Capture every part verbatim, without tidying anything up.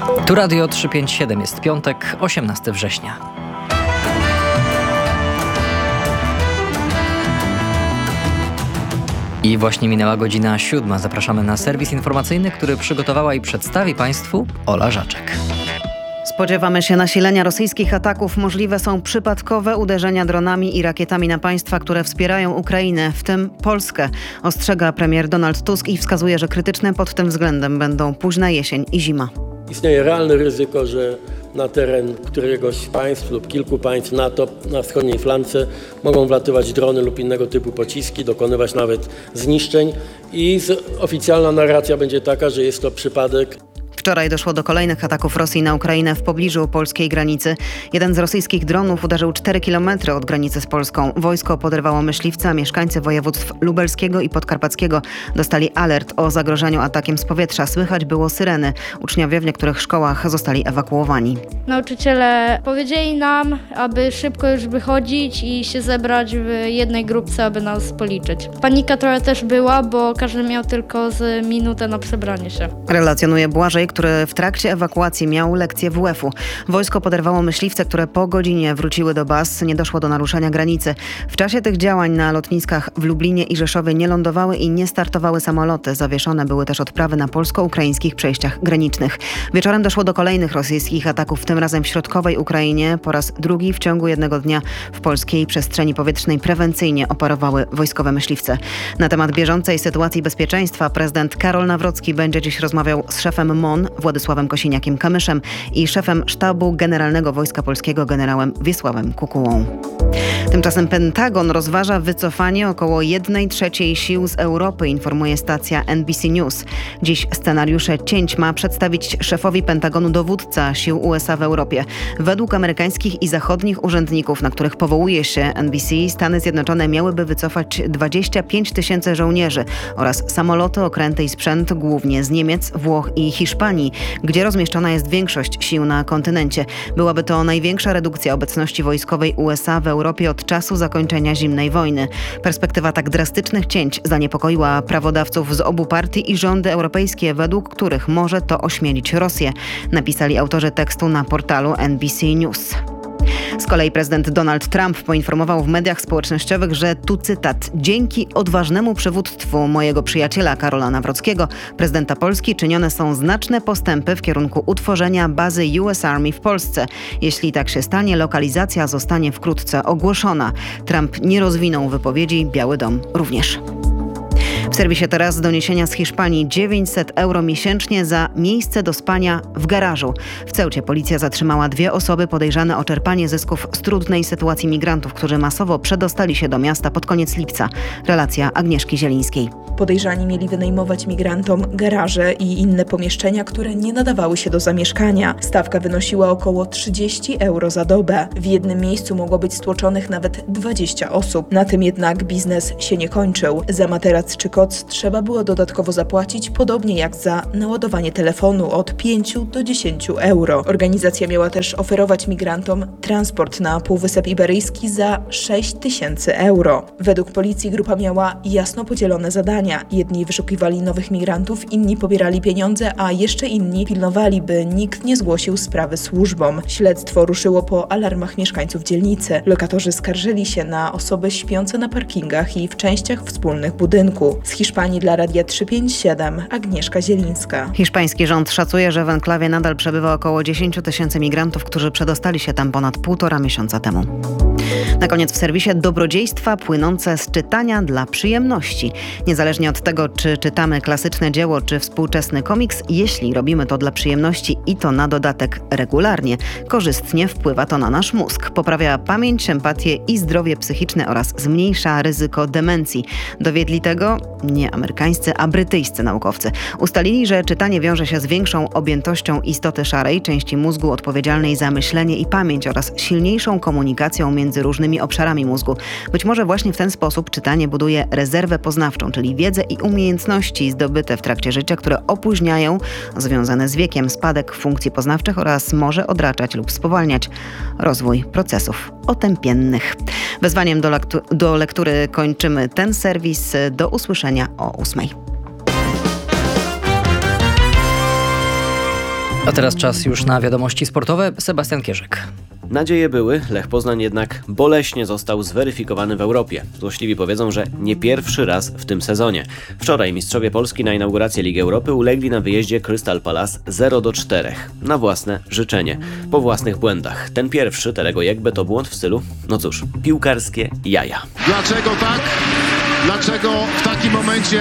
Tu Radio trzysta pięćdziesiąt siedem, jest piątek, osiemnastego września. I właśnie minęła godzina siódma. Zapraszamy na serwis informacyjny, który przygotowała i przedstawi Państwu Ola Żaczek. Spodziewamy się nasilenia rosyjskich ataków. Możliwe są przypadkowe uderzenia dronami i rakietami na państwa, które wspierają Ukrainę, w tym Polskę. Ostrzega premier Donald Tusk i wskazuje, że krytyczne pod tym względem będą późna jesień i zima. Istnieje realne ryzyko, że na teren któregoś z państw lub kilku państw NATO na wschodniej flance mogą wlatywać drony lub innego typu pociski, dokonywać nawet zniszczeń i oficjalna narracja będzie taka, że jest to przypadek. Wczoraj doszło do kolejnych ataków Rosji na Ukrainę w pobliżu polskiej granicy. Jeden z rosyjskich dronów uderzył cztery kilometry od granicy z Polską. Wojsko poderwało myśliwca, a mieszkańcy województw lubelskiego i podkarpackiego dostali alert o zagrożeniu atakiem z powietrza. Słychać było syreny. Uczniowie w niektórych szkołach zostali ewakuowani. Nauczyciele powiedzieli nam, aby szybko już wychodzić i się zebrać w jednej grupce, aby nas policzyć. Panika trochę też była, bo każdy miał tylko z minutę na przebranie się. Relacjonuje Błażej, który w trakcie ewakuacji miał lekcję W WF-u. Wojsko poderwało myśliwce, które po godzinie wróciły do baz. Nie doszło do naruszenia granicy. W czasie tych działań na lotniskach w Lublinie i Rzeszowie nie lądowały i nie startowały samoloty. Zawieszone były też odprawy na polsko-ukraińskich przejściach granicznych. Wieczorem doszło do kolejnych rosyjskich ataków, tym razem w środkowej Ukrainie. Po raz drugi w ciągu jednego dnia w polskiej przestrzeni powietrznej prewencyjnie operowały wojskowe myśliwce. Na temat bieżącej sytuacji bezpieczeństwa prezydent Karol Nawrocki będzie dziś rozmawiał z szefem M O N Władysławem Kosiniakiem-Kamyszem i szefem Sztabu Generalnego Wojska Polskiego generałem Wiesławem Kukułą. Tymczasem Pentagon rozważa wycofanie około jednej trzeciej sił z Europy, informuje stacja N B C News. Dziś scenariusze cięć ma przedstawić szefowi Pentagonu dowódca sił U S A w Europie. Według amerykańskich i zachodnich urzędników, na których powołuje się N B C, Stany Zjednoczone miałyby wycofać dwadzieścia pięć tysięcy żołnierzy oraz samoloty, okręty i sprzęt głównie z Niemiec, Włoch i Hiszpanii, gdzie rozmieszczona jest większość sił na kontynencie. Byłaby to największa redukcja obecności wojskowej U S A w Europie od czasu zakończenia zimnej wojny. Perspektywa tak drastycznych cięć zaniepokoiła prawodawców z obu partii i rządy europejskie, według których może to ośmielić Rosję, napisali autorzy tekstu na portalu N B C News. Z kolei prezydent Donald Trump poinformował w mediach społecznościowych, że tu cytat: dzięki odważnemu przywództwu mojego przyjaciela Karola Nawrockiego, prezydenta Polski, czynione są znaczne postępy w kierunku utworzenia bazy U S Army w Polsce. Jeśli tak się stanie, lokalizacja zostanie wkrótce ogłoszona. Trump nie rozwinął wypowiedzi, Biały Dom również. W serwisie teraz doniesienia z Hiszpanii: dziewięćset euro miesięcznie za miejsce do spania w garażu. W Ceucie policja zatrzymała dwie osoby podejrzane o czerpanie zysków z trudnej sytuacji migrantów, którzy masowo przedostali się do miasta pod koniec lipca. Relacja Agnieszki Zielińskiej. Podejrzani mieli wynajmować migrantom garaże i inne pomieszczenia, które nie nadawały się do zamieszkania. Stawka wynosiła około trzydzieści euro za dobę. W jednym miejscu mogło być stłoczonych nawet dwadzieścia osób. Na tym jednak biznes się nie kończył. Za materac czy koc trzeba było dodatkowo zapłacić, podobnie jak za naładowanie telefonu, od pięciu do dziesięciu euro. Organizacja miała też oferować migrantom transport na Półwysep Iberyjski za sześć tysięcy euro. Według policji grupa miała jasno podzielone zadania. Jedni wyszukiwali nowych migrantów, inni pobierali pieniądze, a jeszcze inni pilnowali, by nikt nie zgłosił sprawy służbom. Śledztwo ruszyło po alarmach mieszkańców dzielnicy. Lokatorzy skarżyli się na osoby śpiące na parkingach i w częściach wspólnych budynku. Z Hiszpanii dla Radia trzysta pięćdziesiąt siedem Agnieszka Zielińska. Hiszpański rząd szacuje, że w enklawie nadal przebywa około dziesięć tysięcy migrantów, którzy przedostali się tam ponad półtora miesiąca temu. Na koniec w serwisie: dobrodziejstwa płynące z czytania dla przyjemności. Niezależnie od tego, czy czytamy klasyczne dzieło, czy współczesny komiks, jeśli robimy to dla przyjemności i to na dodatek regularnie, korzystnie wpływa to na nasz mózg. Poprawia pamięć, empatię i zdrowie psychiczne oraz zmniejsza ryzyko demencji. Dowiedli tego nie amerykańscy, a brytyjscy naukowcy. Ustalili, że czytanie wiąże się z większą objętością istoty szarej, części mózgu odpowiedzialnej za myślenie i pamięć, oraz silniejszą komunikacją między różnymi obszarami mózgu. Być może właśnie w ten sposób czytanie buduje rezerwę poznawczą, czyli wiedzę i umiejętności zdobyte w trakcie życia, które opóźniają, związane z wiekiem, spadek funkcji poznawczych oraz może odraczać lub spowalniać rozwój procesów otępiennych. Wezwaniem do, lektu- do lektury kończymy ten serwis. Do usłyszenia o ósmej. A teraz czas już na wiadomości sportowe. Sebastian Kierzek. Nadzieje były, Lech Poznań jednak boleśnie został zweryfikowany w Europie. Złośliwi powiedzą, że nie pierwszy raz w tym sezonie. Wczoraj mistrzowie Polski na inaugurację Ligi Europy ulegli na wyjeździe Crystal Palace zero do czterech. Na własne życzenie. Po własnych błędach. Ten pierwszy, Terego Jegbe, to błąd w stylu, no cóż, piłkarskie jaja. Dlaczego tak? Dlaczego w takim momencie?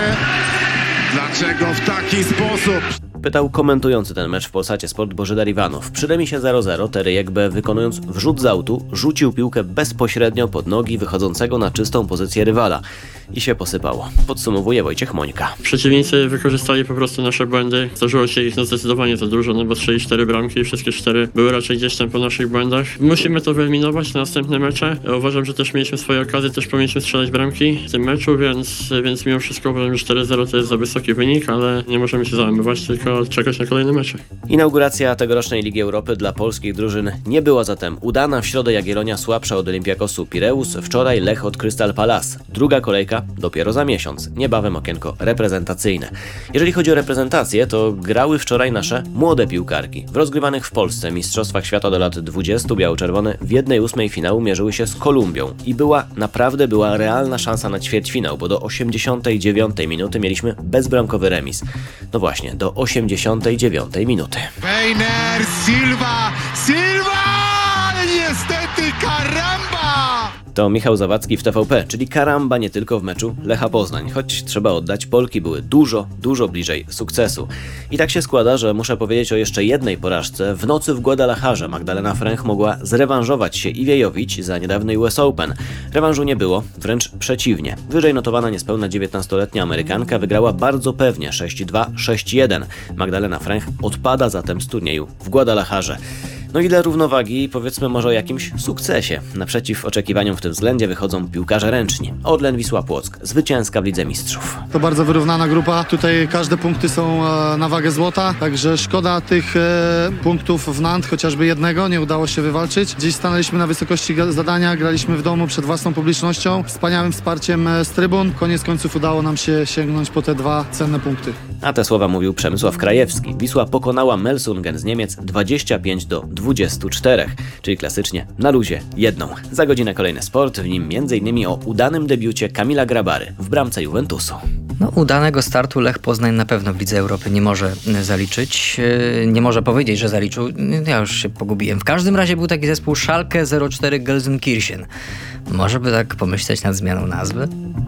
Dlaczego w taki sposób? Pytał komentujący ten mecz w Polsacie Sport Bożydar Iwanow. Przy remisie zero zero Tery Jegbe, wykonując wrzut z autu, rzucił piłkę bezpośrednio pod nogi wychodzącego na czystą pozycję rywala. I się posypało. Podsumowuje Wojciech Mońka. Przeciwnicy wykorzystali po prostu nasze błędy. Zdarzyło się ich no zdecydowanie za dużo, no bo strzeli cztery bramki i wszystkie cztery były raczej gdzieś tam po naszych błędach. Musimy to wyeliminować na następne mecze. Ja uważam, że też mieliśmy swoje okazje, też powinniśmy strzelać bramki w tym meczu, więc, więc mimo wszystko uważam, że cztery zero to jest za wysoki wynik, ale nie możemy się załamywać, tylko czekać na kolejne mecze. Inauguracja tegorocznej Ligi Europy dla polskich drużyn nie była zatem udana. W środę Jagiellonia słabsza od Olympiakosu Pireus, wczoraj Lech od Crystal Palace. Druga kolejka dopiero za miesiąc, niebawem okienko reprezentacyjne. Jeżeli chodzi o reprezentację, to grały wczoraj nasze młode piłkarki. W rozgrywanych w Polsce Mistrzostwach Świata do lat dwudziestu biało-czerwone w jednej ósmej finału mierzyły się z Kolumbią i była, naprawdę była realna szansa na ćwierćfinał, bo do osiemdziesiątej dziewiątej minuty mieliśmy bezbramkowy remis. No właśnie, do osiemdziesiątej dziewiątej minuty. Weiner, Silva, Silva! Ale niestety karamba! To Michał Zawadzki w T V P, czyli karamba nie tylko w meczu Lecha Poznań, choć trzeba oddać, Polki były dużo, dużo bliżej sukcesu. I tak się składa, że muszę powiedzieć o jeszcze jednej porażce. W nocy w Guadalajarze Magdalena Fręch mogła zrewanżować się Iwie Jowić za niedawny U S Open. Rewanżu nie było, wręcz przeciwnie. Wyżej notowana niespełna dziewiętnastoletnia Amerykanka wygrała bardzo pewnie sześć dwa, sześć jeden. Magdalena Fręch odpada zatem z turnieju w Guadalajarze. No i dla równowagi powiedzmy może o jakimś sukcesie. Naprzeciw oczekiwaniom w tym względzie wychodzą piłkarze ręczni. Orlen Wisła Płock, zwycięska w Lidze Mistrzów. To bardzo wyrównana grupa. Tutaj każde punkty są e, na wagę złota, także szkoda tych e, punktów w Nantes, chociażby jednego, nie udało się wywalczyć. Dziś stanęliśmy na wysokości zadania, graliśmy w domu przed własną publicznością, wspaniałym wsparciem e, z trybun. Koniec końców udało nam się sięgnąć po te dwa cenne punkty. A te słowa mówił Przemysław Krajewski. Wisła pokonała Melsungen z Niemiec dwadzieścia pięć do dwudziestu czterech, czyli klasycznie na luzie jedną. Za godzinę kolejny sport, w nim między innymi o udanym debiucie Kamila Grabary w bramce Juventusu. No, udanego startu Lech Poznań na pewno w Lidze Europy nie może zaliczyć. Nie może powiedzieć, że zaliczył. Ja już się pogubiłem. W każdym razie był taki zespół Schalke zero cztery Gelsenkirchen. Może by tak pomyśleć nad zmianą nazwy?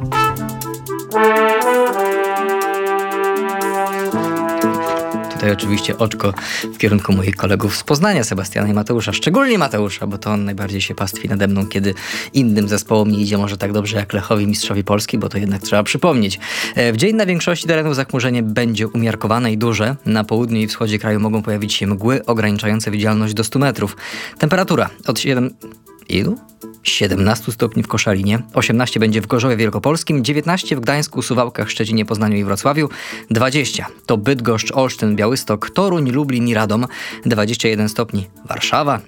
Tutaj oczywiście oczko w kierunku moich kolegów z Poznania, Sebastiana i Mateusza. Szczególnie Mateusza, bo to on najbardziej się pastwi nade mną, kiedy innym zespołom nie idzie może tak dobrze jak Lechowi, mistrzowi Polski, bo to jednak trzeba przypomnieć. W dzień na większości terenów zachmurzenie będzie umiarkowane i duże. Na południu i wschodzie kraju mogą pojawić się mgły ograniczające widzialność do stu metrów. Temperatura od siedem... Ilu? siedemnaście stopni w Koszalinie, osiemnaście będzie w Gorzowie Wielkopolskim, dziewiętnaście w Gdańsku, Suwałkach, Szczecinie, Poznaniu i Wrocławiu, dwadzieścia to Bydgoszcz, Olsztyn, Białystok, Toruń, Lublin i Radom, dwadzieścia jeden stopni Warszawa,